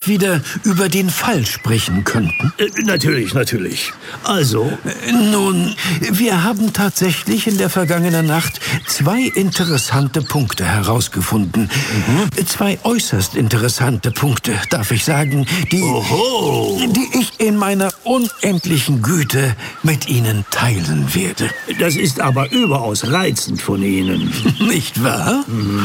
wieder über den Fall sprechen könnten? Natürlich. Also? Nun, wir haben tatsächlich in der vergangenen Nacht 2 interessante Punkte herausgefunden. 2 äußerst interessante Punkte, darf ich sagen, die ich in meiner unendlichen Güte mit Ihnen teilen werde. Das ist aber überaus reizend von Ihnen. Nicht wahr?